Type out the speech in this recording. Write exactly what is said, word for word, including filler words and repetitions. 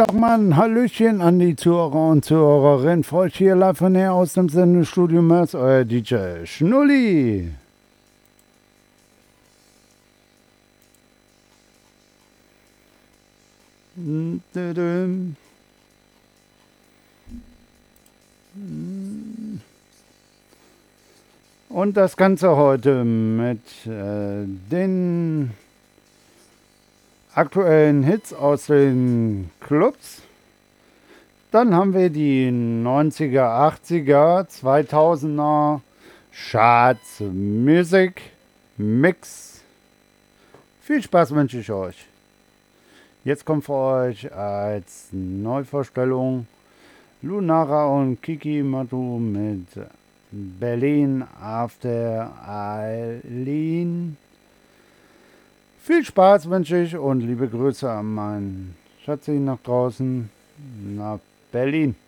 sag mal ein Hallöchen an die Zuhörer und Zuhörerinnen. Freut hier live von hier aus dem Sendestudio Mörs, euer D J Schnulli. Und das Ganze heute mit äh, den aktuellen Hits aus den Clubs. Dann haben wir die neunziger, achtziger, zweitausender Charts Music Mix. Viel Spaß wünsche ich euch. Jetzt kommt für euch als Neuvorstellung Lunara und Kiki Matu mit Berlin After Eileen. Viel Spaß wünsche ich und liebe Grüße an meinen Schatzi nach draußen, nach Berlin.